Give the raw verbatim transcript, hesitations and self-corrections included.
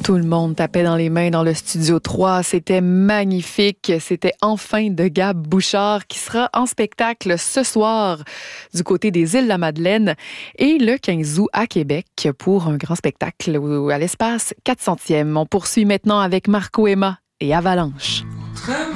Tout le monde tapait dans les mains dans le studio trois. C'était magnifique. C'était Enfin de Gab Bouchard qui sera en spectacle ce soir du côté des Îles-de-la-Madeleine et le quinze août à Québec pour un grand spectacle à l'espace quatre centième. On poursuit maintenant avec Marco Emma et Avalanche.